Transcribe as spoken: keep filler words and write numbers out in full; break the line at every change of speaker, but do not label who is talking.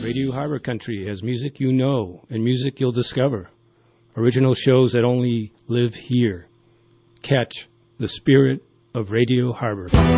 Radio Harbor Country has music you know and music you'll discover. Original shows that only live here. Catch the spirit of Radio Harbor.